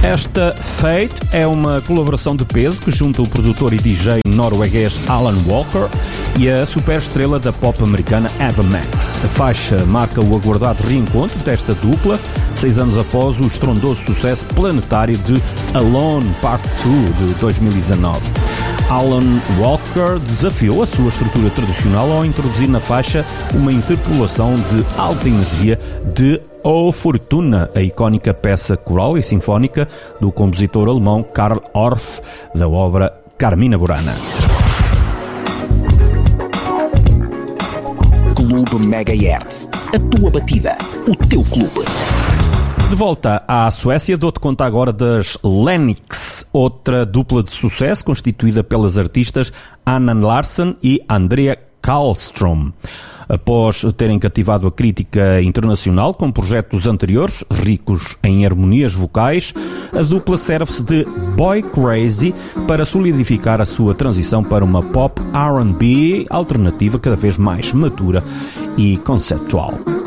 Esta Fate é uma colaboração de peso que junta o produtor e DJ norueguês Alan Walker e a superestrela da pop americana Ava Max. A faixa marca o aguardado reencontro desta dupla, 6 anos após o estrondoso sucesso planetário de Alone Part 2 de 2019. Alan Walker desafiou a sua estrutura tradicional ao introduzir na faixa uma interpolação de alta energia de O Fortuna, a icónica peça coral e sinfónica do compositor alemão Karl Orff, da obra Carmina Burana. Clube Megahertz, a tua batida, o teu clube. De volta à Suécia, dou-te conta agora das Lennox, outra dupla de sucesso constituída pelas artistas Anna Larsen e Andrea Karlström. Após terem cativado a crítica internacional com projetos anteriores, ricos em harmonias vocais, a dupla serve-se de Boy Crazy para solidificar a sua transição para uma pop R&B alternativa cada vez mais matura e conceptual.